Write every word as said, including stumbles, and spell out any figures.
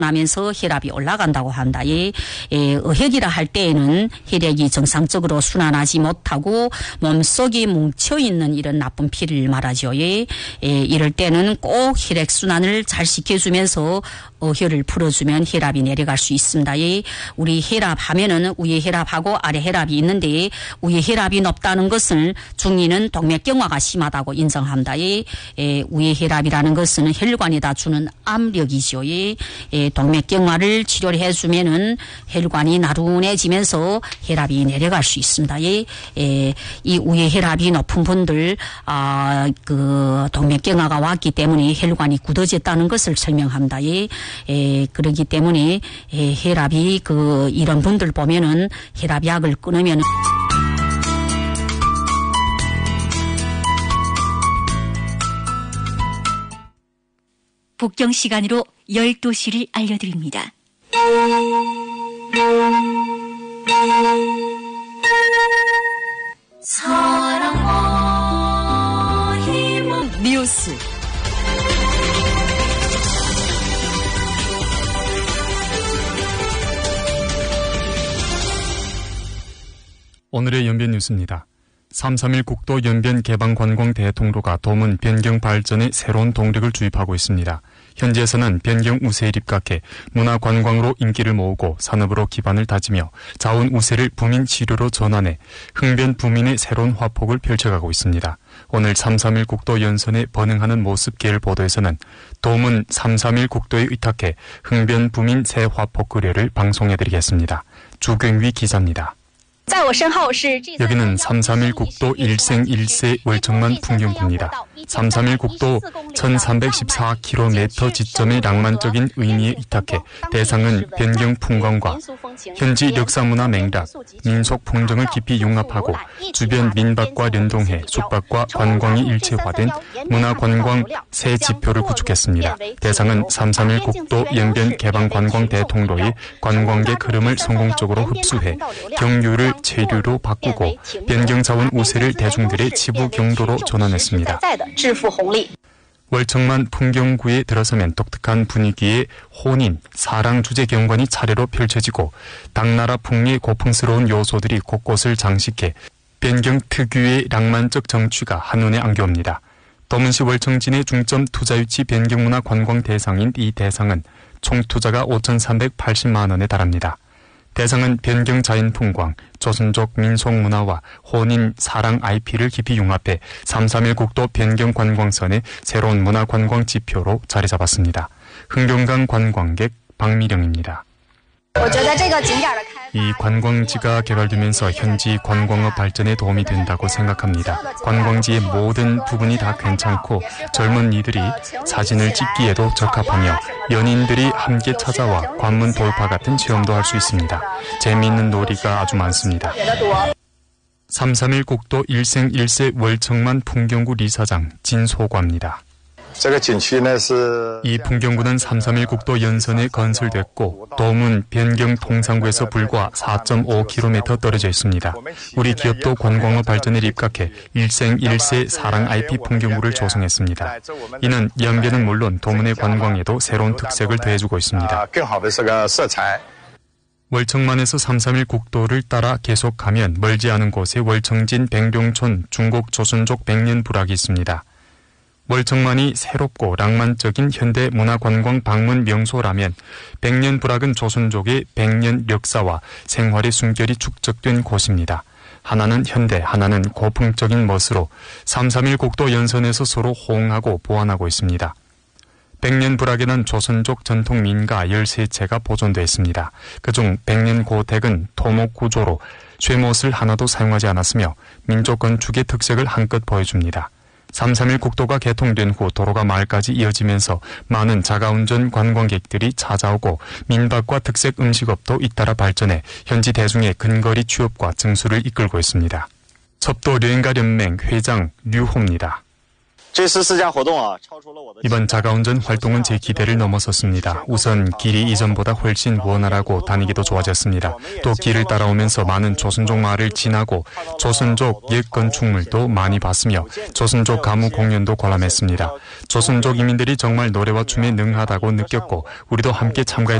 나면서 혈압이 올라간다고 한다. 예, 예, 어혈이라 할 때에는 혈액이 정상적으로 순환하지 못하고 몸속에 뭉쳐있는 이런 나쁜 피를 말하죠. 예, 예, 이럴 때는 꼭 혈액 순환을 잘 시켜주면서 어혈을 풀어주면 혈압이 내려갈 수 있습니다. 예, 우리 혈압 하면은 위에 혈압하고 아래 혈압이 있는데 위에 혈압이 높다는 것은 중이는 동맥경화가 심하다고 인정합니다. 예, 예, 위에 혈압이라는 것은 혈관에다 주는 압력이죠. 예, 예, 동맥경화를 치료를 해주면은 혈관이 나른해지면서 혈압이 내려갈 수 있습니다. 예, 예, 이 위에 혈압이 높은 분들, 아, 그 동맥경화가 왔기 때문에 혈관이 굳어졌다는 것을 설명합니다. 예, 예, 그렇기 때문에 예, 혈압이 그 이런 분들 보면은 혈압약을 끊으면은. 북경 시간으로 열두 시를 알려드립니다. 사랑과 희망 뉴스. 오늘의 연변 뉴스입니다. 삼삼일 국도 연변 개방 관광 대통로가 도문 변경 발전에 새로운 동력을 주입하고 있습니다. 현지에서는 변경 우세에 입각해 문화 관광으로 인기를 모으고 산업으로 기반을 다지며 자원 우세를 부민 치료로 전환해 흥변 부민의 새로운 화폭을 펼쳐가고 있습니다. 오늘 삼삼일 국도 연선에 번응하는 모습 계열 보도에서는 도문 삼삼일 국도에 의탁해 흥변 부민 새 화폭 의뢰를 방송해드리겠습니다. 주경위 기자입니다. 여기는 삼삼일 국도 일생일세 월청만 풍경구입니다. 삼삼일 국도 천삼백십사 킬로미터 지점의 낭만적인 의미에 의탁해 대상은 변경 풍광과 현지 역사문화 맥락, 민속 풍정을 깊이 융합하고 주변 민박과 연동해 숙박과 관광이 일체화된 문화관광 새 지표를 구축했습니다. 대상은 삼삼일 국도 연변 개방 관광 대통로의 관광객 흐름을 성공적으로 흡수해 경유를 체류로 바꾸고 변경 자원 우세를 대중들의 지부 경로로 전환했습니다. 월청만 풍경구에 들어서면 독특한 분위기의 혼인, 사랑 주제 경관이 차례로 펼쳐지고 당나라 풍의 고풍스러운 요소들이 곳곳을 장식해 변경 특유의 낭만적 정취가 한눈에 안겨옵니다. 도문시 월청진의 중점 투자 유치 변경문화 관광 대상인 이 대상은 총 투자가 오천삼백팔십만 원에 달합니다. 대상은 변경 자연풍광, 조선족 민속문화와 혼인, 사랑 아이피를 깊이 융합해 삼삼일 국도 변경 관광선의 새로운 문화관광 지표로 자리 잡았습니다. 흥룡강 관광객 박미령입니다. 이 관광지가 개발되면서 현지 관광업 발전에 도움이 된다고 생각합니다. 관광지의 모든 부분이 다 괜찮고 젊은 이들이 사진을 찍기에도 적합하며 연인들이 함께 찾아와 관문 돌파 같은 체험도 할 수 있습니다. 재미있는 놀이가 아주 많습니다. 삼삼일 국도 일생일세 월청만 풍경구 리사장 진소과입니다. 이 풍경구는 삼삼일 국도 연선에 건설됐고 도문 변경 통상구에서 불과 사 점 오 킬로미터 떨어져 있습니다. 우리 기업도 관광업 발전에 입각해 일생일세 사랑 아이피 풍경구를 조성했습니다. 이는 연변은 물론 도문의 관광에도 새로운 특색을 더해주고 있습니다. 월청만에서 삼삼일 국도를 따라 계속 가면 멀지 않은 곳에 월청진 백룡촌 중국 조선족 백년부락이 있습니다. 월청만이 새롭고 낭만적인 현대 문화관광 방문 명소라면 백년부락은 조선족의 백년 역사와 생활의 숨결이 축적된 곳입니다. 하나는 현대, 하나는 고풍적인 멋으로 삼삼일 국도 연선에서 서로 호응하고 보완하고 있습니다. 백년부락에는 조선족 전통 민가 열세 채가 보존되어 있습니다. 그중 백년고택은 토목 구조로 쇠못을 하나도 사용하지 않았으며 민족 건축의 특색을 한껏 보여줍니다. 삼삼일 국도가 개통된 후 도로가 마을까지 이어지면서 많은 자가운전 관광객들이 찾아오고 민박과 특색 음식업도 잇따라 발전해 현지 대중의 근거리 취업과 증수를 이끌고 있습니다. 첩도 여행가연맹 회장 류호입니다. 이번 자가운전 활동은 제 기대를 넘어섰습니다. 우선 길이 이전보다 훨씬 원활하고 다니기도 좋아졌습니다. 또 길을 따라오면서 많은 조선족 마을을 지나고 조선족 옛 건축물도 많이 봤으며 조선족 가무 공연도 관람했습니다. 조선족 이민들이 정말 노래와 춤에 능하다고 느꼈고 우리도 함께 참가해